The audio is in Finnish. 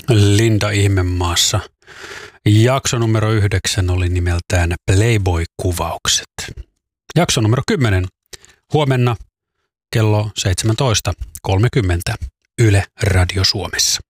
Linda Ihmemaassa. Jakso numero 9 oli nimeltään Playboy-kuvaukset. Jakso numero 10 huomenna kello 17.30 Yle Radio Suomessa.